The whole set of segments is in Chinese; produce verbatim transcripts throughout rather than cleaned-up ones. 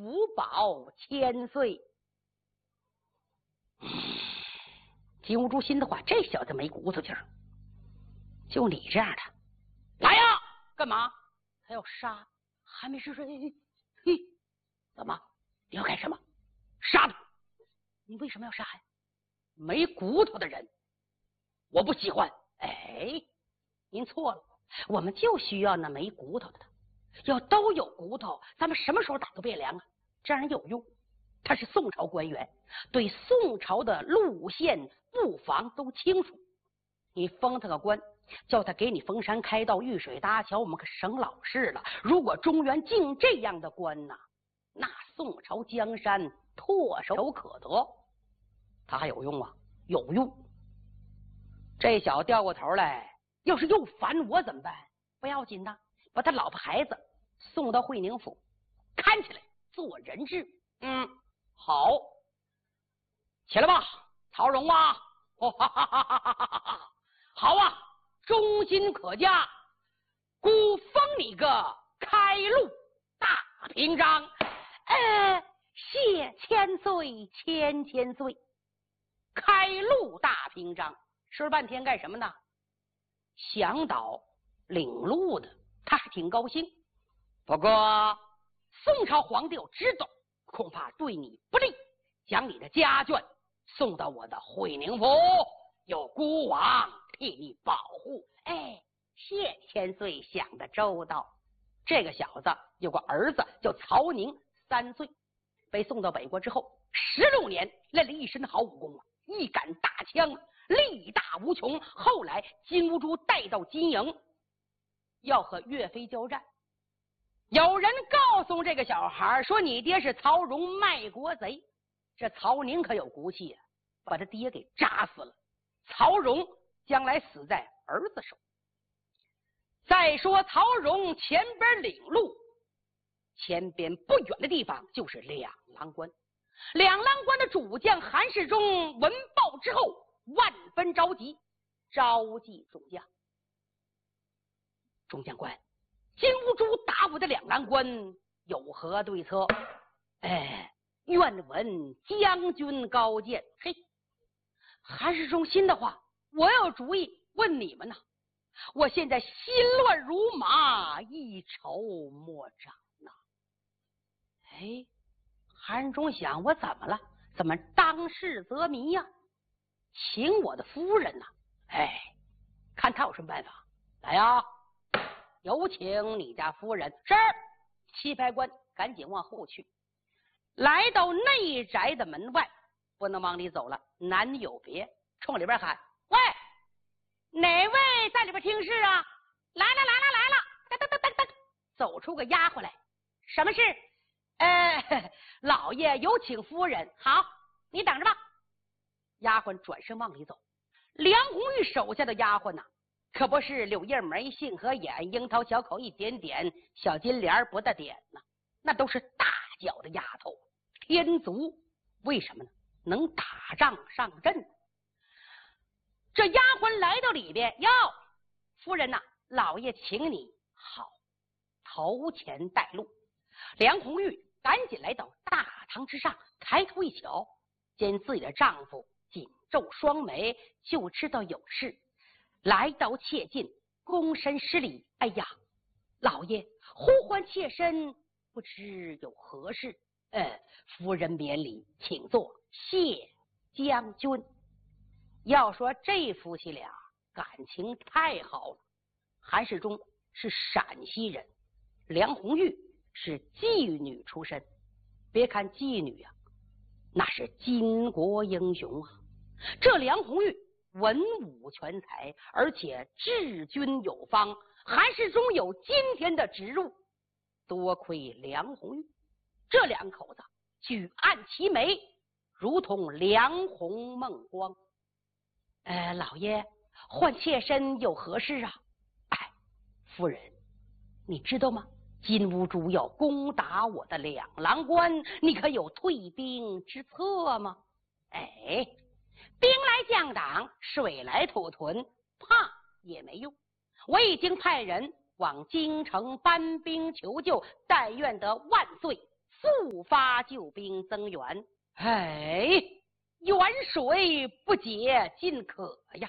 福保千岁。金兀术心的话，这小子没骨头劲儿，就你这样的，来呀！干嘛？他要杀，还没试睡。嘿，怎么？你要干什么？杀他！你为什么要杀呀？没骨头的人，我不喜欢。哎，您错了，我们就需要那没骨头的他。要都有骨头，咱们什么时候打个汴梁啊？这样有用。他是宋朝官员，对宋朝的路线布防都清楚。你封他个官，叫他给你封山开道、遇水搭桥，我们可省老事了。如果中原竟这样的官呐，那宋朝江山唾手可得。他还有用啊？有用。这小子掉过头来，要是又烦我怎么办？不要紧的，把他老婆孩子送到会宁府，看起来做人质。嗯，好，起来吧，曹荣啊！哦，哈哈哈哈哈哈！好啊，忠心可嘉，姑封你个开路大平章。呃，谢千岁，千千岁。开路大平章，说了半天干什么呢？向导领路的，他是挺高兴。不过宋朝皇帝有知道，恐怕对你不利，将你的家眷送到我的会宁府，有孤王替你保护。哎，谢千岁想得周到。这个小子有个儿子叫曹宁，三岁，被送到北国之后，十六年练了一身好武功啊，一杆大枪力大无穷。后来金兀术带到金营，要和岳飞交战。有人告诉这个小孩说，你爹是曹荣卖国贼。这曹宁可有骨气啊，把他爹给扎死了。曹荣将来死在儿子手。再说曹荣前边领路，前边不远的地方就是两郎关。两郎关的主将韩世忠闻报之后，万分着急，召集众将。众将官，金兀术打我的两郎关有何对策？哎，愿闻将军高见。嘿，韩世忠心的话，我有主意问你们呢。我现在心乱如麻，一筹莫展呐。哎，韩世忠想，我怎么了？怎么当世则迷呀、啊？请我的夫人呐、啊！哎，看他有什么办法。来呀，有请你家夫人。是。棋牌官赶紧往后去，来到内宅的门外，不能往里走了，男有别，冲里边喊：喂，哪位在里边听事啊？来了来了来了！噔噔噔噔噔，走出个丫鬟来。什么事？呃，老爷有请夫人。好，你等着吧。丫鬟转身往里走。梁红玉手下的丫鬟呐、啊，可不是柳叶眉、杏核眼、樱桃小口一点点，小金莲不大点呐、啊，那都是大脚的丫头，天足。为什么呢？能打仗上阵。这丫鬟来到里边，哟，夫人呐、啊，老爷请你。好，头前带路。梁红玉赶紧来到大堂之上，抬头一瞧，见自己的丈夫紧皱双眉，就知道有事。来到切近，躬身施礼。哎呀，老爷呼唤妾身，不知有何事？呃，夫人免礼，请坐。谢将军。要说这夫妻俩感情太好了。韩世忠是陕西人，梁红玉是妓女出身。别看妓女啊，那是巾帼英雄啊。这梁红玉文武全才，而且治军有方。韩世忠有今天的植入，多亏梁红玉。这两口子举案齐眉，如同梁红梦光。呃，老爷唤妾身有何事啊？哎，夫人，你知道吗？金兀术要攻打我的两郎关，你可有退兵之策吗？哎，兵来将挡，水来土屯，怕也没用。我已经派人往京城搬兵求救，但愿得万岁速发救兵增援。哎，远水不解近渴呀。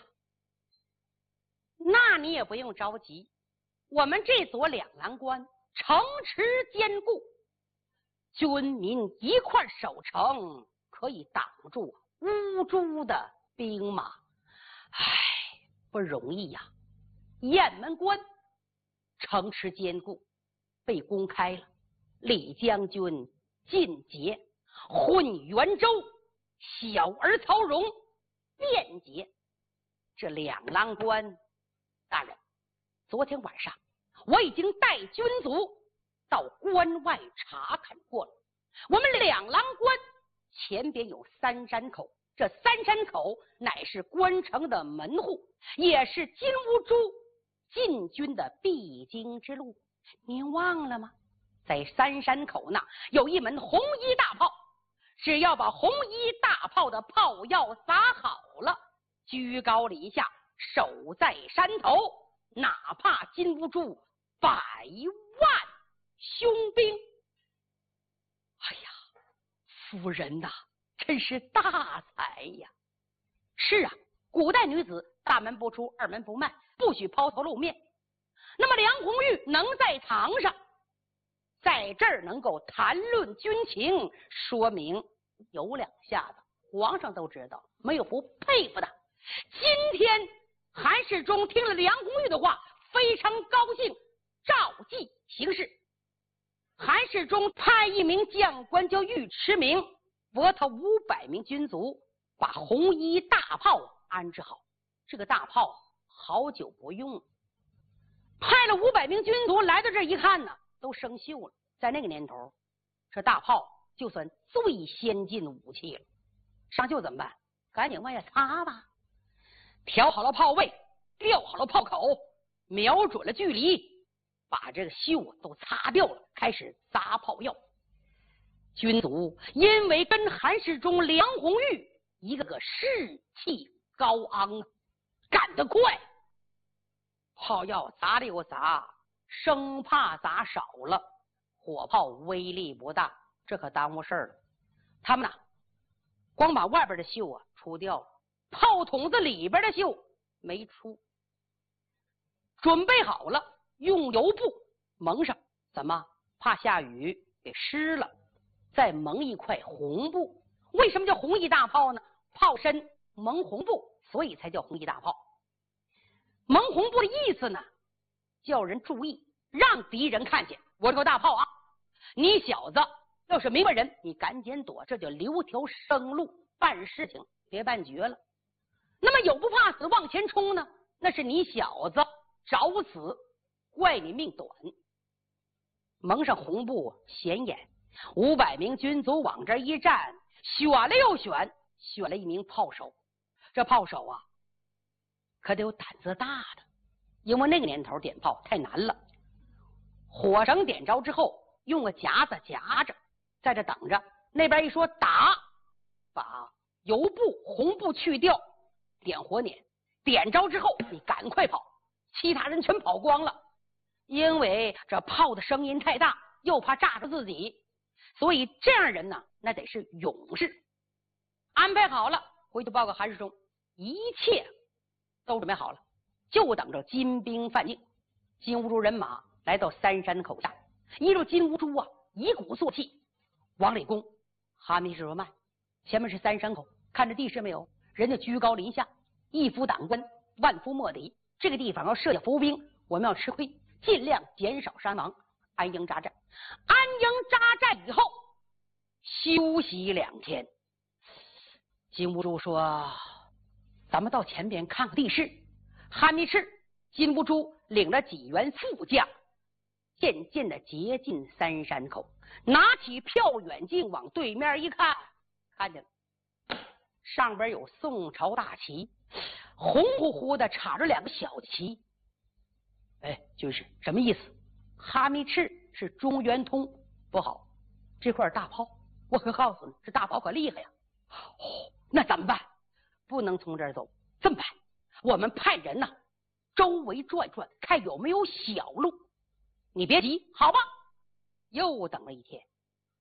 那你也不用着急，我们这座两栏关城池坚固，军民一块守城，可以挡住乌珠的兵马。唉，不容易呀。雁门关城池坚固，被攻开了，李将军进捷，混元州，小儿曹荣便捷。这两郎关大人，昨天晚上我已经带军卒到关外查看过了，我们两郎关前边有三山口，这三山口乃是关城的门户，也是金兀术进军的必经之路。您忘了吗？在三山口那有一门红衣大炮，只要把红衣大炮的炮药撒好了，居高临下守在山头，哪怕金兀术百万凶兵。哎呀，夫人呐，真是大才呀！是啊，古代女子大门不出二门不迈，不许抛头露面。那么梁红玉能在堂上在这儿能够谈论军情，说明有两下子，皇上都知道，没有不佩服的。今天韩世忠听了梁红玉的话，非常高兴，召集行事。韩世忠派一名将官叫尉迟明，拨他五百名军卒，把红衣大炮安置好。这个大炮好久不用，派了五百名军卒来到这一看呢，都生锈了。在那个年头，这大炮就算最先进的武器了。上锈怎么办？赶紧往下擦吧。调好了炮位，调好了炮口，瞄准了距离，把这个锈都擦掉了，开始砸炮药。军卒因为跟韩世忠、梁红玉一个个士气高昂，干得快，炮药砸了又砸，生怕砸少了，火炮威力不大，这可耽误事儿了。他们呢，光把外边的锈啊除掉了，炮筒子里边的锈没出。准备好了，用油布蒙上，怎么怕下雨给湿了，再蒙一块红布。为什么叫红衣大炮呢？炮身蒙红布，所以才叫红衣大炮。蒙红布的意思呢，叫人注意，让敌人看见我这个大炮啊，你小子要是明白人，你赶紧躲，这就留条生路，办事情别办绝了。那么有不怕死往前冲呢，那是你小子找死，怪你命短。蒙上红布显眼，五百名军卒往这一站，选了又选，选了一名炮手。这炮手啊，可得有胆子大的，因为那个年头点炮太难了。火绳点着之后，用个夹子夹着，在这等着。那边一说打，把油布红布去掉，点火捻，点着之后你赶快跑，其他人全跑光了。因为这炮的声音太大，又怕炸着自己，所以这样人呢，那得是勇士。安排好了，回去报告韩世忠，一切都准备好了，就等着金兵犯境。金兀术人马来到三山口下，依着金兀术啊一鼓作气往里攻。哈密士说慢，前面是三山口，看着地势没有？人家居高临下，一夫挡关，万夫莫敌。这个地方要设下伏兵，我们要吃亏，尽量减少伤亡，安营扎寨。安营扎寨以后，休息两天。金兀术说：“咱们到前边看看地势。”哈密赤、金兀术领了几员副将，渐渐的接近三山口，拿起票远镜往对面一看，看见了上边有宋朝大旗，红乎乎的插着两个小旗。哎，军师什么意思？哈密赤是中原通，不好，这块大炮，我可告诉你，这大炮可厉害呀！哦，那怎么办？不能从这儿走，这么办？我们派人呐、啊，周围转转，看有没有小路。你别急，好吧？又等了一天，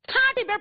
他这边